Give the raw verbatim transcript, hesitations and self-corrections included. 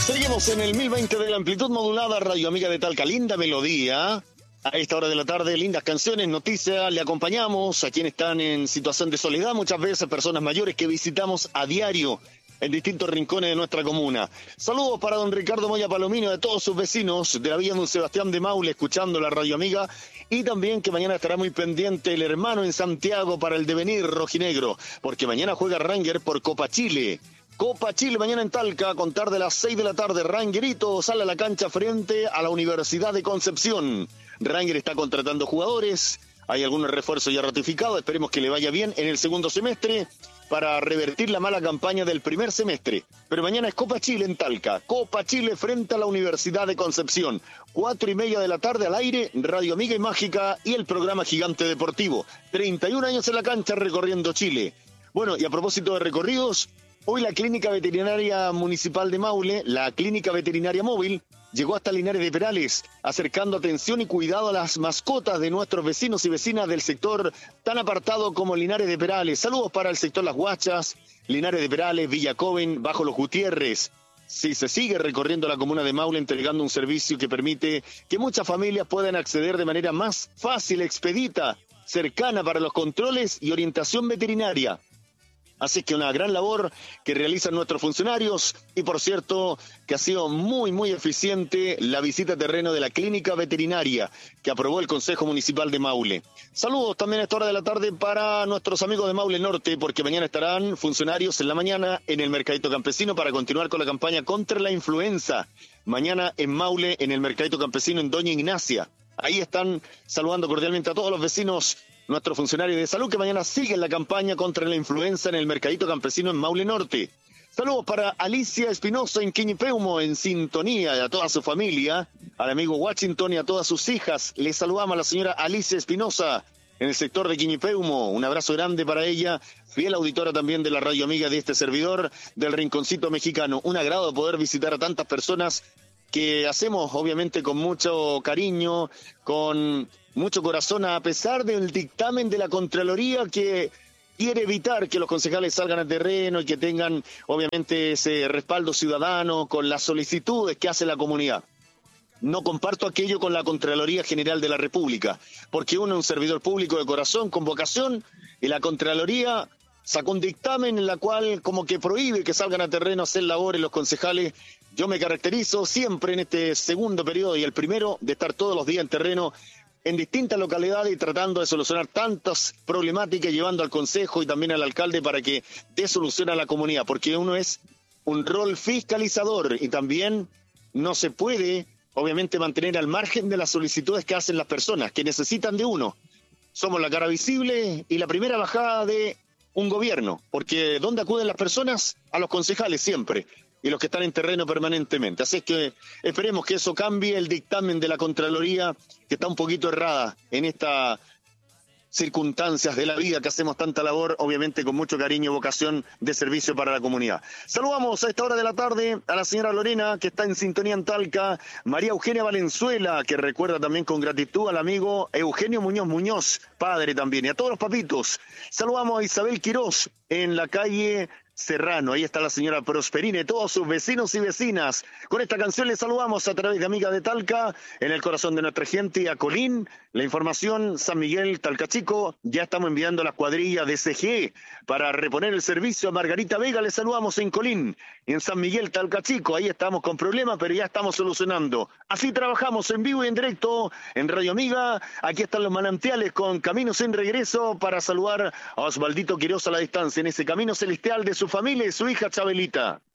Seguimos en el mil veinte de la amplitud modulada, Radio Amiga de Talca. Linda melodía. A esta hora de la tarde, lindas canciones, noticias. Le acompañamos a quienes están en situación de soledad, muchas veces personas mayores que visitamos a diario en distintos rincones de nuestra comuna. Saludos para don Ricardo Moya Palomino, de todos sus vecinos de la Villa Don Sebastián de Maule, escuchando la Radio Amiga, y también que mañana estará muy pendiente el hermano en Santiago para el devenir rojinegro, porque mañana juega Ranger por Copa Chile. Copa Chile mañana en Talca, a contar de las seis de la tarde. Rangerito sale a la cancha frente a la Universidad de Concepción. Ranger está contratando jugadores, hay algunos refuerzos ya ratificados, esperemos que le vaya bien en el segundo semestre para revertir la mala campaña del primer semestre. Pero mañana es Copa Chile en Talca, Copa Chile frente a la Universidad de Concepción. Cuatro y media de la tarde al aire, Radio Amiga y Mágica y el programa Gigante Deportivo. treinta y un años en la cancha recorriendo Chile. Bueno, y a propósito de recorridos, hoy la Clínica Veterinaria Municipal de Maule, la Clínica Veterinaria Móvil, llegó hasta Linares de Perales, acercando atención y cuidado a las mascotas de nuestros vecinos y vecinas del sector tan apartado como Linares de Perales. Saludos para el sector Las Guachas, Linares de Perales, Villacoven, Bajo los Gutiérrez. Sí, se sigue recorriendo la comuna de Maule entregando un servicio que permite que muchas familias puedan acceder de manera más fácil, expedita, cercana para los controles y orientación veterinaria. Así que una gran labor que realizan nuestros funcionarios y, por cierto, que ha sido muy, muy eficiente la visita a terreno de la clínica veterinaria que aprobó el Consejo Municipal de Maule. Saludos también a esta hora de la tarde para nuestros amigos de Maule Norte, porque mañana estarán funcionarios en la mañana en el Mercadito Campesino para continuar con la campaña contra la influenza. Mañana en Maule, en el Mercadito Campesino en Doña Ignacia. Ahí están saludando cordialmente a todos los vecinos, nuestros funcionarios de salud que mañana siguen la campaña contra la influenza en el Mercadito Campesino en Maule Norte. Saludos para Alicia Espinosa en Quiñipeumo, en sintonía, y a toda su familia, al amigo Washington y a todas sus hijas. Les saludamos a la señora Alicia Espinosa en el sector de Quiñipeumo. Un abrazo grande para ella, fiel auditora también de la Radio Amiga de este servidor del Rinconcito Mexicano. Un agrado poder visitar a tantas personas que hacemos obviamente con mucho cariño, con mucho corazón, a pesar del dictamen de la Contraloría que quiere evitar que los concejales salgan al terreno y que tengan obviamente ese respaldo ciudadano con las solicitudes que hace la comunidad. No comparto aquello con la Contraloría General de la República, porque uno es un servidor público de corazón, con vocación, y la Contraloría sacó un dictamen en la cual como que prohíbe que salgan a terreno a hacer labores los concejales. Yo me caracterizo siempre en este segundo periodo y el primero de estar todos los días en terreno en distintas localidades y tratando de solucionar tantas problemáticas, llevando al consejo y también al alcalde para que dé solución a la comunidad, porque uno es un rol fiscalizador y también no se puede obviamente mantener al margen de las solicitudes que hacen las personas que necesitan de uno. Somos la cara visible y la primera bajada de un gobierno, porque ¿dónde acuden las personas? A los concejales siempre, y los que están en terreno permanentemente. Así es que esperemos que eso cambie el dictamen de la Contraloría, que está un poquito errada en estas circunstancias de la vida que hacemos tanta labor, obviamente con mucho cariño y vocación de servicio para la comunidad. Saludamos a esta hora de la tarde a la señora Lorena, que está en sintonía en Talca, María Eugenia Valenzuela, que recuerda también con gratitud al amigo Eugenio Muñoz Muñoz, padre también, y a todos los papitos. Saludamos a Isabel Quirós en la calle Serrano, ahí está la señora Prosperine, todos sus vecinos y vecinas. Con esta canción les saludamos a través de Amiga de Talca, en el corazón de nuestra gente, a Colín. La información, San Miguel, Talcachico, ya estamos enviando a las cuadrillas de C G para reponer el servicio a Margarita Vega. Les saludamos en Colín, y en San Miguel, Talcachico, ahí estamos con problemas, pero ya estamos solucionando. Así trabajamos en vivo y en directo en Radio Amiga. Aquí están los manantiales con Caminos en Regreso para saludar a Osvaldito Quiroz a la distancia en ese camino celestial de su familia y su hija Chabelita.